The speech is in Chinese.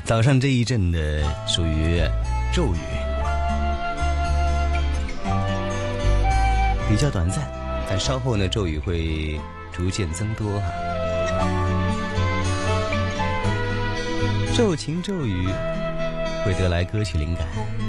早上这一阵的属于骤雨，比较短暂，但稍后呢骤雨会逐渐增多哈。骤晴骤雨会得来歌曲灵感。